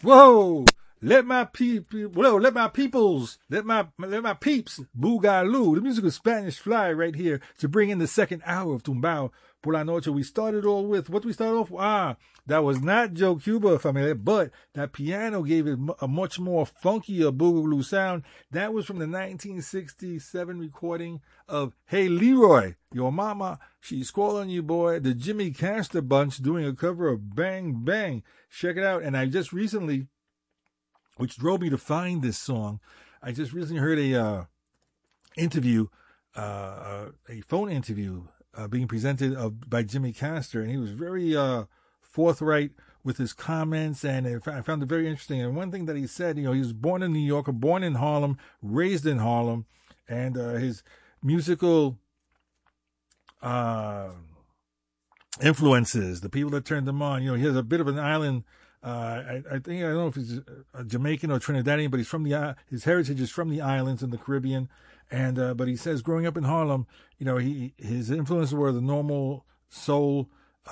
Whoa! Let my peoples, let my peeps, boogaloo. The music of Spanish Fly right here to bring in the second hour of Tumbao por la Noche. We started all with, what we started off with? That was not Joe Cuba, familia, but that piano gave it a much more funkier boogaloo sound. That was from the 1967 recording of Hey Leroy, Your Mama, She's Calling You Boy, the Jimmy Castor Bunch doing a cover of Bang Bang. Check it out. And I just recently, which drove me to find this song, I just recently heard a phone interview being presented by Jimmy Castor, and he was very forthright with his comments, and I found it very interesting. And one thing that he said, he was born in New York, born in Harlem, raised in Harlem, and his musical influences, the people that turned him on, he has a bit of an island. I don't know if he's a Jamaican or Trinidadian, but he's from his heritage is from the islands in the Caribbean. And, but he says growing up in Harlem, his influences were the normal soul,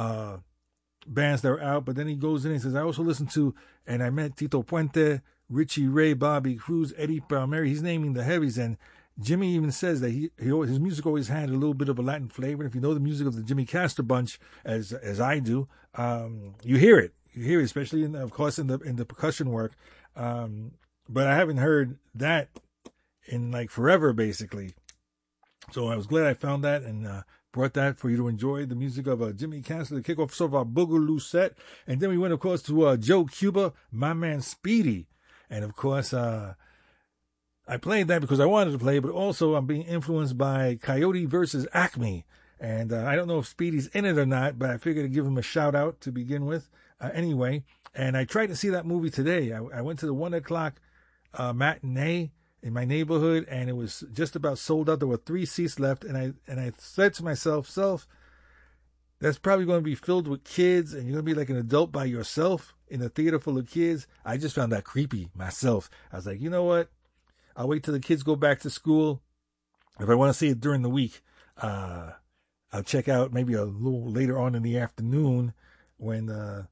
bands that were out. But then he goes in and says, I also listened to, and I met Tito Puente, Richie Ray, Bobby Cruz, Eddie Palmieri. He's naming the heavies. And Jimmy even says that his music always had a little bit of a Latin flavor. And if you know the music of the Jimmy Castor Bunch, as I do, you hear it. You hear it, especially in the percussion work. But I haven't heard that in like forever, basically. So I was glad I found that and brought that for you to enjoy the music of Jimmy Castor to kick off sort of our boogaloo set. And then we went, of course, to Joe Cuba, My Man Speedy. And of course, I played that because I wanted to play, but also I'm being influenced by Coyote versus Acme. And I don't know if Speedy's in it or not, but I figured to give him a shout out to begin with. Anyway, and I tried to see that movie today. I went to the 1:00 matinee in my neighborhood, and it was just about sold out. There were 3 seats left, and I said to myself, that's probably going to be filled with kids, and you're going to be like an adult by yourself in a theater full of kids. I just found that creepy myself. I was like, you know what? I'll wait till the kids go back to school. If I want to see it during the week, I'll check out maybe a little later on in the afternoon when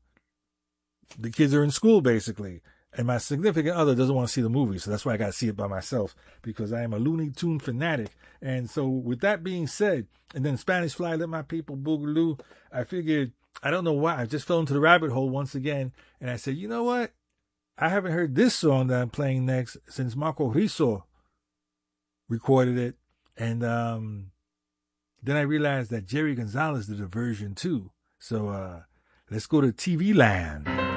the kids are in school, basically. And my significant other doesn't want to see the movie, so that's why I got to see it by myself, because I am a Looney Tune fanatic. And so with that being said, and then Spanish Fly, Let My People Boogaloo, I figured, I don't know why, I just fell into the rabbit hole once again, and I said, you know what? I haven't heard this song that I'm playing next since Marco Rizzo recorded it. And then I realized that Jerry Gonzalez did a version too. So let's go to TV Land.